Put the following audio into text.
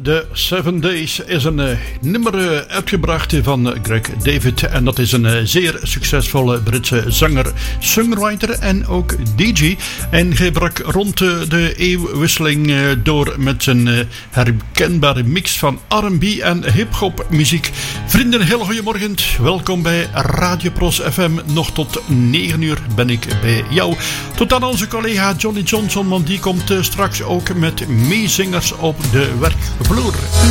The 7 Days is een nummer uitgebracht van Greg David. En dat is een zeer succesvolle Britse zanger, songwriter en ook DJ. En hij brak rond de eeuwwisseling door met zijn herkenbare mix van R&B en hip-hop muziek. Vrienden, heel goedemorgen. Welkom bij Radio Pros FM. Nog tot 9 uur ben ik bij jou. Tot aan onze collega Johnny Johnson, want die komt straks ook met meezingers op de werkvloer.